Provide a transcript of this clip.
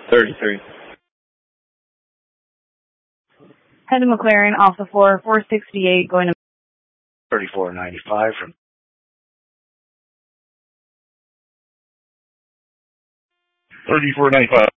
33. Head to McLaren, off the floor, 468, going to 3495 from 3495.